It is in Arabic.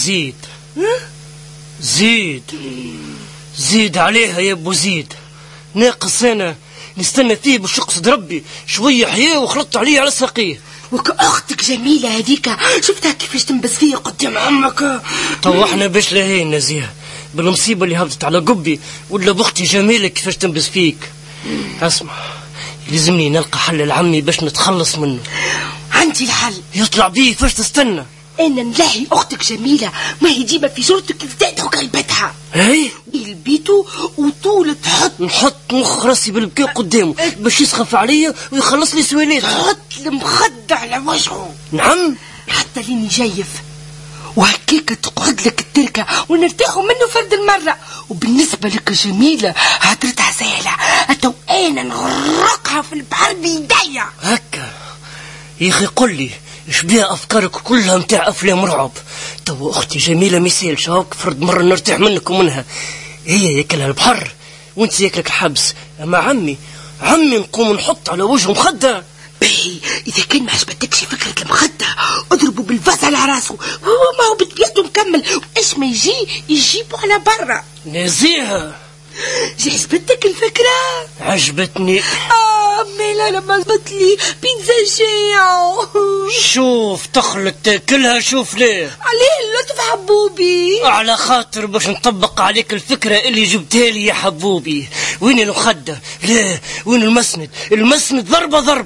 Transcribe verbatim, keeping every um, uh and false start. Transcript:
زيد زيد زيد عليها يا ابو زيد، ناقص انا نستنى فيه باش يقصد ربي شويه حياه وخلطت عليه على ساقيه. وك اختك جميله هذيك شفتها كيفاش تنبس فيه قدام عمك. طوحنا باش لهين نزيه بالمصيبه اللي هبطت على قبي، ولا بختي جميله كيفاش تنبس فيك. اسمع، لازمني نلقى حل لعمي باش نتخلص منه. عندي الحل. يطلع بيه فاش تستنى؟ انا نلاهي اختك جميله ما هي ديما في صورتك الزاد وقلبتها. اي البيتو وطول تحط نحط مخ راسي بالبكاء قدامه باش يسخف عليا ويخلص لي سويلات. تحط المخدة على وجهه. نعم حتى لين يجيف، وهكيك تقعد لك التركه ونرتاحوا منه فرد المره. وبالنسبه لك جميله هدرتها سهله، اتو انا نغرقها في البحر بيديا. هكا يا اخي قل لي ايش بيها افكارك كلها متاع افلام رعب؟ تو اختي جميله ميسالش هاك فرد مره نرتاح منك ومنها، هي ياكلها البحر وانت ياكلك الحبس. اما عمي عمي نقوم نحط على وجهه مخده. باهي اذا كان ما عجبتكش فكره المخده اضربوا بالفاس على راسه، هو ما هو بطبيعته مكمل، وايش ما يجي يجيبوا على برا. نزيهه عجبتك الفكره؟ عجبتني. اه ميلا لما زبط لي بيتزا جاية. شوف تخلط تاكلها، شوف ليه عليه لطف حبوبي، على خاطر باش نطبق عليك الفكرة اللي جبتها لي يا حبوبي. وين المخدة؟ لا وين المسند؟ المسند ضربة ضربة.